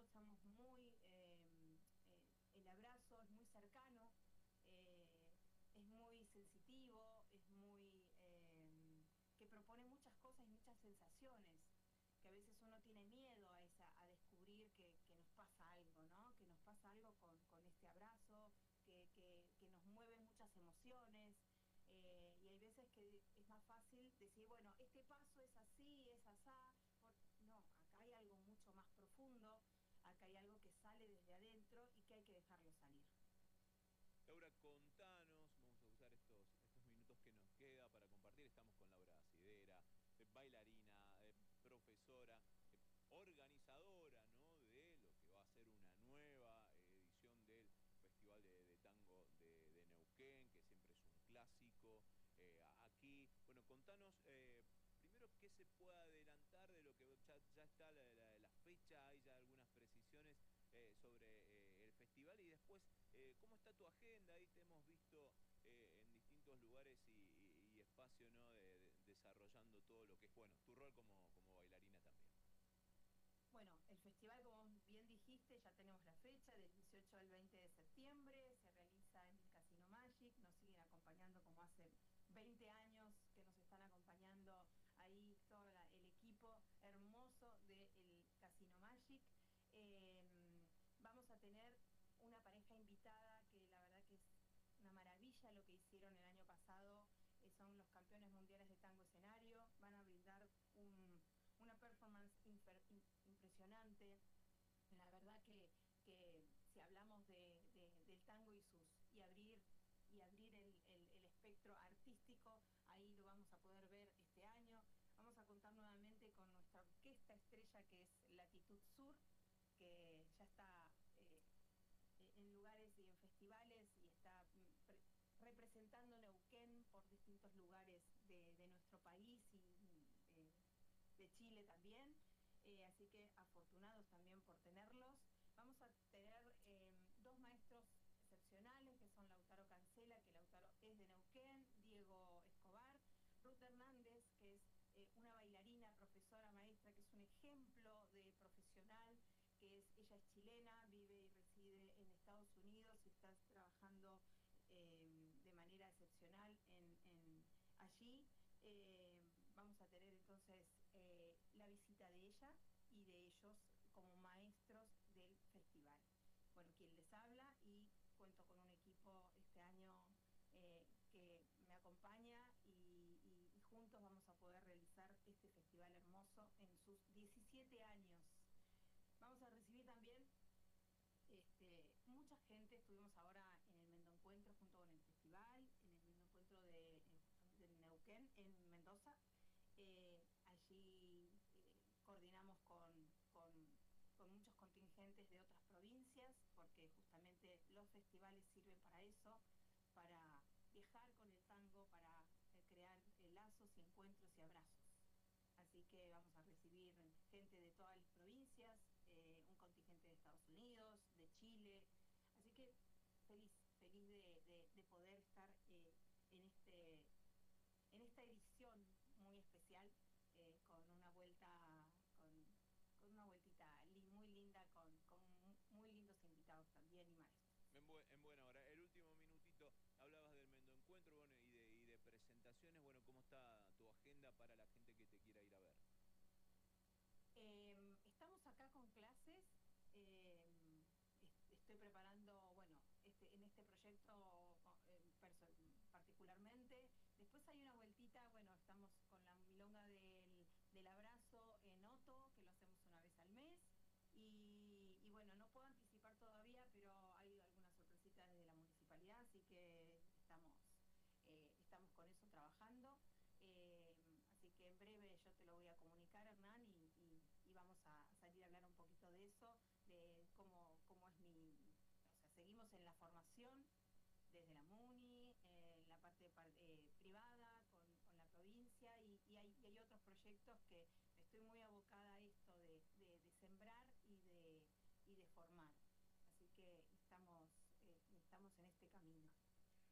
somos muy, el abrazo es muy cercano, es muy sensitivo, es muy, que propone muchas cosas y muchas sensaciones, que a veces uno tiene miedo a descubrir que nos pasa algo, ¿no? Que nos pasa algo con este abrazo, que nos mueve muchas emociones. Y hay veces que es más fácil decir, bueno, este paso es así, es asá. No, acá hay algo mucho más profundo, acá hay algo que sale desde adentro y que hay que dejarlo salir. Laura, contanos, vamos a usar estos minutos que nos queda para compartir. Estamos con Laura Asidera, bailarina, profesora, organizadora, ¿no? De lo que va a ser una nueva edición del Festival de Tango de Neuquén, que siempre es un clásico. Aquí, bueno, contanos primero qué se puede adelantar de lo que ya está la fecha, hay ya algunas precisiones sobre el festival y después cómo está tu agenda. Ahí te hemos visto en distintos lugares y espacios, ¿no? Desarrollando todo lo que es, bueno, tu rol como bailarina también. Bueno, el festival, como bien dijiste, ya tenemos la fecha, del 18 al 20 de septiembre, se realiza en el Casino Magic, nos siguen acompañando como hace 20 años que nos están acompañando ahí todo el equipo hermoso del Casino Magic. Vamos a tener una pareja invitada que la verdad que es una maravilla lo que hicieron el año pasado, son los campeones mundiales de tango escenario, van a brindar una performance impresionante. La verdad que si hablamos del tango y abrir el espectro artístico, ahí lo vamos a poder ver este año. Vamos a contar nuevamente con nuestra orquesta estrella que es Latitud Sur, que ya está en lugares y en festivales y está representando Neuquén por distintos lugares de nuestro país y de Chile también. Así que afortunados también por tenerlos. Vamos a tener dos maestros excepcionales que son Lautaro Cancela, que Lautaro es de Neuquén, Diego Escobar, Ruth Hernández, que es una bailarina, profesora, maestra, que es un ejemplo de profesional, ella es chilena, vive y reside en Estados Unidos y está trabajando de manera excepcional allí. Vamos a tener entonces la visita de ella y de ellos como maestros del festival. Bueno, quien les habla y cuento con un equipo este año que me acompaña y juntos vamos a poder realizar este festival hermoso en sus 17 años. Vamos a recibir también mucha gente. Estuvimos ahora en el Mendo Encuentro junto con el festival, en el Mendo Encuentro justamente en Neuquén, en Mendoza. Allí coordinamos con muchos contingentes de otras provincias, porque justamente los festivales sirven para eso, para viajar con el tango, para crear lazos y encuentros y abrazos. Así que vamos a recibir gente de todas las provincias, un contingente de Estados Unidos, de Chile. Así que feliz de poder estar en esta edición muy especial, con una vuelta, con una vueltita muy linda, con muy lindos invitados también y maestros. En buena hora. El último minutito, hablabas del Mendo Encuentro, bueno, y de presentaciones. Bueno, ¿cómo está tu agenda para la gente que te quiera ir a ver? Estamos acá con clases. eh, Estoy preparando, bueno, en este proyecto particularmente. Después hay una vueltita, bueno, estamos con la milonga del abrazo en Otto, que lo hacemos una vez al mes. Y bueno, no puedo anticipar todavía, pero hay algunas sorpresitas desde la municipalidad, así que estamos con eso trabajando. Así que en breve yo te lo voy a comunicar, Hernán, y vamos a salir a hablar un poquito de eso, de cómo es o sea, seguimos en la formación desde la MUNI, la parte privada con la provincia y hay otros proyectos que estoy muy abocada a esto